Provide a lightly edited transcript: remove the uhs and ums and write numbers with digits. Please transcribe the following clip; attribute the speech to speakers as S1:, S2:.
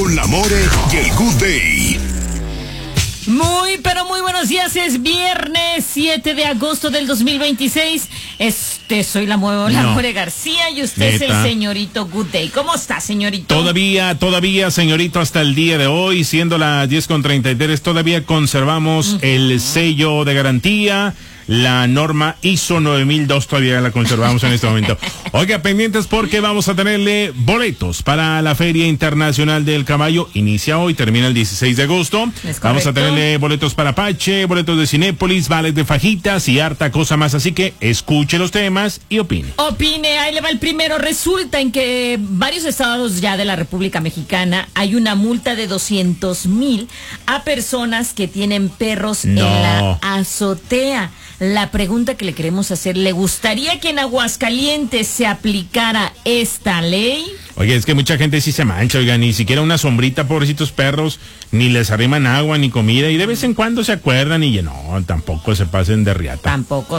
S1: con la More y el Good Day.
S2: Muy, pero muy buenos días. Es viernes 7 de agosto del 2026. Soy la More García y usted es el señorito Good Day. ¿Cómo está, señorito?
S3: Todavía, señorito, hasta el día de hoy, siendo las 10:33, todavía conservamos el sello de garantía. La norma ISO 9002 todavía la conservamos en este momento. Oiga, pendientes porque vamos a tenerle boletos para la Feria Internacional del Caballo. Inicia hoy, termina el 16 de agosto. Vamos a tenerle boletos para Apache, boletos de Cinépolis, vales de fajitas y harta cosa más. Así que escuche los temas y opine.
S2: Ahí le va el primero. Resulta en que varios estados ya de la República Mexicana hay una multa de 200,000 a personas que tienen perros en la azotea. La pregunta que le queremos hacer, ¿le gustaría que en Aguascalientes se aplicara esta ley?
S3: Oye, es que mucha gente sí se mancha, oiga, ni siquiera una sombrita, pobrecitos perros, ni les arriman agua ni comida, y de vez en cuando se acuerdan y no, tampoco se pasen de riata.
S2: Tampoco